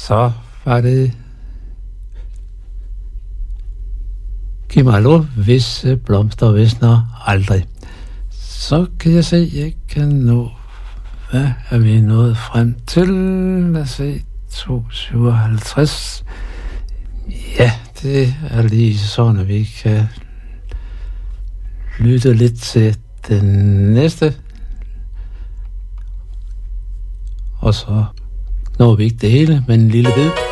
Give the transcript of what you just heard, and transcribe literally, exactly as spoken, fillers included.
så var det Giv mig lov, visse blomster visner aldrig. Så kan jeg se, at jeg kan nå. Hvad er vi nået frem til? Lad os se. to syvoghalvtreds. Ja, det er lige sådan, at vi kan lytte lidt til den næste. Og så når vi ikke det hele, men en lille bid.